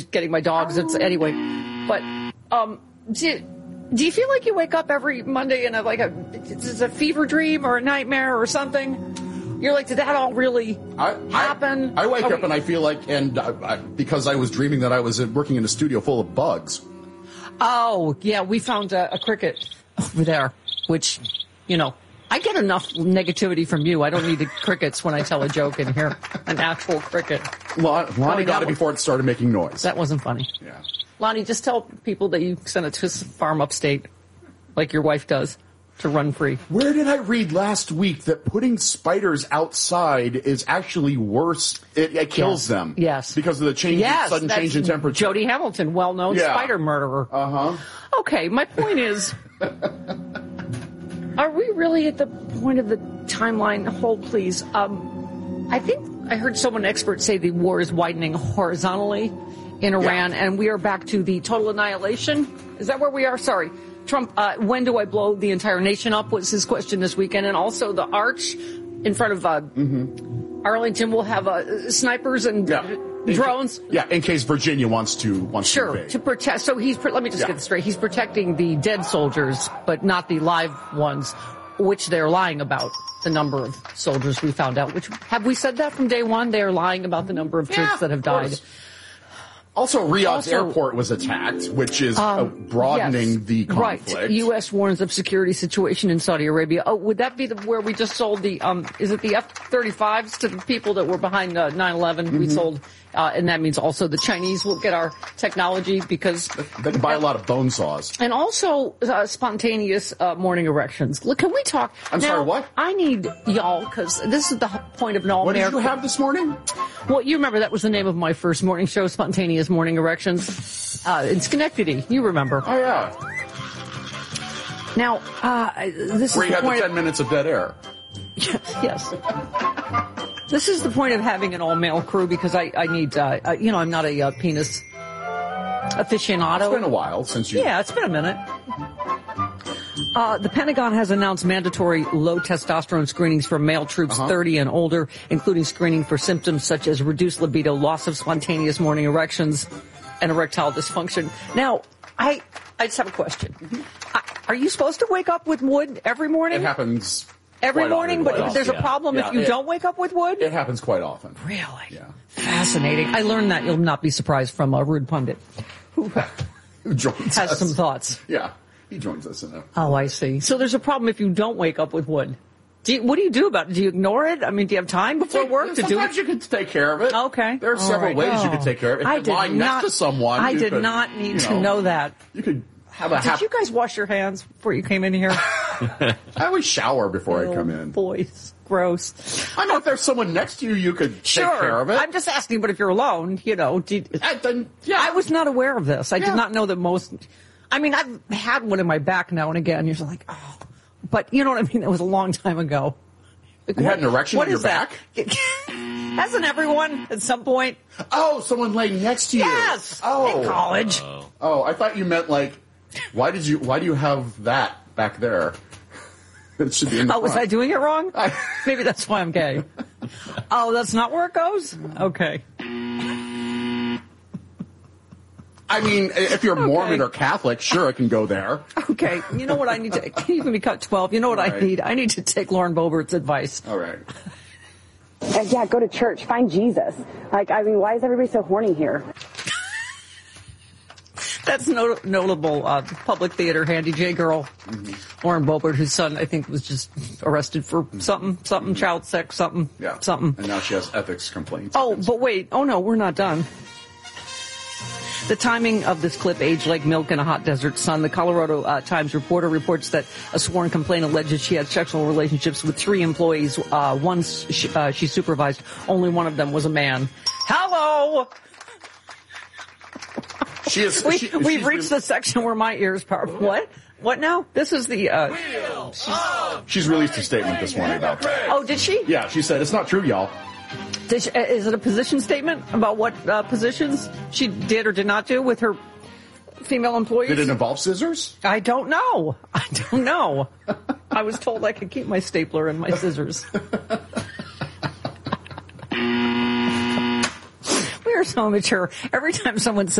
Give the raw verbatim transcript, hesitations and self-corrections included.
getting my dogs. It's anyway. But um, do you, do you feel like you wake up every Monday in a like a is it a fever dream or a nightmare or something? You're like, did that all really I, happen? I, I wake Are up we, and I feel like, and I, I, because I was dreaming that I was working in a studio full of bugs. Oh yeah, we found a, a cricket over there, which you know. I get enough negativity from you. I don't need the crickets when I tell a joke in here. An actual cricket. Lonnie, Lonnie got it was, before it started making noise. That wasn't funny. Yeah. Lonnie, just tell people that you sent it to a farm upstate, like your wife does, to run free. Where did I read last week that putting spiders outside is actually worse? It, it kills yes. them. Yes. Because of the change, yes, sudden change in temperature. Jody Hamilton, well-known yeah. spider murderer. Uh-huh. Okay, my point is... Are we really at the point of the timeline? Hold, please. Um, I think I heard someone expert say the war is widening horizontally in Iran, yeah. and we are back to the total annihilation. Is that where we are? Sorry. Trump, uh, when do I blow the entire nation up was his question this weekend. And also the arch in front of uh, mm-hmm. Arlington will have uh, snipers and yeah. drones. In ca- yeah, in case Virginia wants to wants sure, to invade. to protect. So he's, let me just yeah. get this straight. He's protecting the dead soldiers, but not the live ones, which they're lying about the number of soldiers we found out. Which have we said that from day one? They're lying about the number of troops yeah, that have died. Also, Riyadh's also, airport was attacked, which is um, uh, broadening yes, the conflict. Right. U S warns of security situation in Saudi Arabia. Oh, would that be the, where we just sold the, um, is it the F thirty-fives to the people that were behind uh, nine eleven? Mm-hmm. We sold, uh, and that means also the Chinese will get our technology because... They can buy a lot of bone saws. And also uh, spontaneous uh, morning erections. Look, can we talk? I'm now, sorry, what? I need y'all, because this is the point of all What America. did you have this morning? Well, you remember that was the name of my first morning show, Spontaneous Morning Erections, uh, in Schenectady. You remember. Oh, yeah. Now, uh, this Where is you the had point the ten of, minutes of dead air. yes. This is the point of having an all-male crew because I, I need, uh, uh, you know, I'm not a uh, penis aficionado. It's been a while since you... Yeah, it's been a minute. Uh, the Pentagon has announced mandatory low testosterone screenings for male troops uh-huh. thirty and older, including screening for symptoms such as reduced libido, loss of spontaneous morning erections, and erectile dysfunction. Now, I, I just have a question. Mm-hmm. I, are you supposed to wake up with wood every morning? It happens... Every morning, but often. there's yeah. a problem yeah. if you it, don't wake up with wood? It happens quite often. Really? Yeah. Fascinating. I learned that. You'll not be surprised from a rude pundit who, who joins has us. some thoughts. Yeah, he joins us in a... Oh, I see. So there's a problem if you don't wake up with wood. Do you, what do you do about it? Do you ignore it? I mean, do you have time before work to do it? Sometimes you can take care of it. Okay. There are All several right. ways oh. you can take care of it. If I you're did lying not, next to someone... I you did could, not need you know, to know that. You could... Have a Did hap- you guys wash your hands before you came in here? I always shower before oh, I come in. Boys, gross. I know if there's someone next to you, you could sure. take care of it. I'm just asking, but if you're alone, you know. Did, I, then, yeah. I was not aware of this. I yeah. did not know that most... I mean, I've had one in my back now and again. You're like, oh. But you know what I mean? It was a long time ago. Like, you what, had an erection on your that? back? Hasn't everyone at some point? Oh, someone laying next to you. Yes. Oh. In college. Oh. oh, I thought you meant like... Why did you? Why do you have that back there? It should be in the Oh, front. was I doing it wrong? Maybe that's why I'm gay. Oh, that's not where it goes? Okay. I mean, if you're okay. Mormon or Catholic, sure, it can go there. Okay. You know what I need to... Can you even be cut twelve? You know what All I right. need? I need to take Lauren Boebert's advice. All right. Uh, yeah, go to church. Find Jesus. Like, I mean, why is everybody so horny here? That's not- notable uh, public theater handy J girl, mm-hmm. Lauren Boebert, whose son I think was just arrested for something, something, mm-hmm. child sex, something, yeah. something. And now she has ethics complaints. Oh, but wait. Oh, no, we're not done. The timing of this clip, aged like milk in a hot desert sun. The Colorado uh, Times reporter reports that a sworn complaint alleges she had sexual relationships with three employees. Uh, one she, uh, she supervised. Only one of them was a man. Hello! She is, we, she, we've reached the section where my ears power. What? What now? This is the... Uh, she's, she's released a statement this morning about that. Oh, did she? Yeah, she said, it's not true, y'all. Did she, is it a position statement about what uh, positions she did or did not do with her female employees? Did it involve scissors? I don't know. I don't know. I was told I could keep my stapler and my scissors. We are so immature. Every time someone says